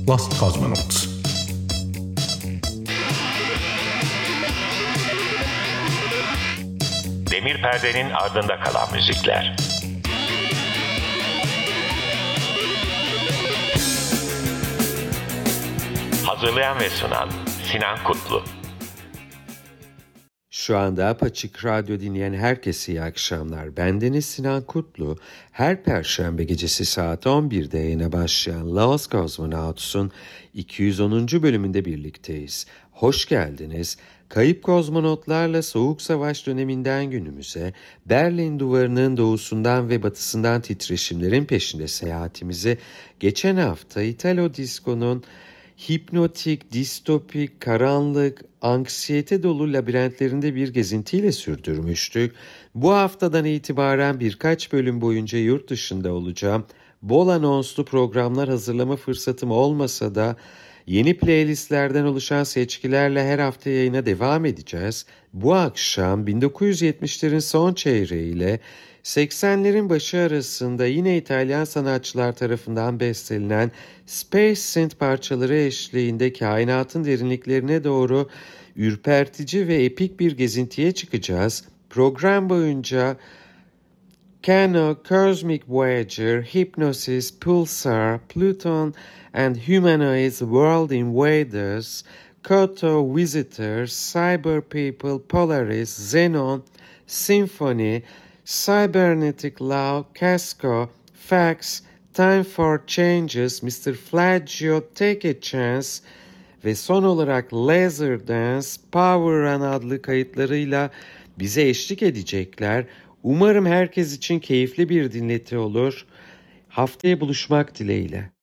Lost Cosmonauts. Demir perdenin ardında kalan müzikler. Hazırlayan ve sunan Sinan Kutlu. Şu anda Apaçık Radyo dinleyen herkese iyi akşamlar. Bendeniz Sinan Kutlu. Her Perşembe gecesi saat 11'de yayına başlayan Lost Cosmonauts'un 210. bölümünde birlikteyiz. Hoş geldiniz. Kayıp kozmonotlarla Soğuk Savaş döneminden günümüze, Berlin Duvarı'nın doğusundan ve batısından titreşimlerin peşinde seyahatimizi geçen hafta İtalo Disco'nun hipnotik, distopik, karanlık, anksiyete dolu labirentlerinde bir gezintiyle sürdürmüştük. Bu haftadan itibaren birkaç bölüm boyunca yurt dışında olacağım. Bol anonslu programlar hazırlama fırsatım olmasa da yeni playlistlerden oluşan seçkilerle her hafta yayına devam edeceğiz. Bu akşam 1970'lerin son çeyreğiyle 80'lerin başı arasında yine İtalyan sanatçılar tarafından bestelenen Space Synth parçaları eşliğinde kainatın derinliklerine doğru ürpertici ve epik bir gezintiye çıkacağız. Program boyunca Kano, Cosmic Voyager, Hypnosis, Pulsar, Pluton and Humanoids, World Invaders, Koto, Visitors, Cyber People, Polaris, Xenon, Symphony, Cybernetic Love, Casco, Fax, Time for Changes, Mr. Flaggio, Take a Chance ve son olarak Laser Dance, Power Run adlı kayıtlarıyla bize eşlik edecekler. Umarım herkes için keyifli bir dinleti olur. Haftaya buluşmak dileğiyle.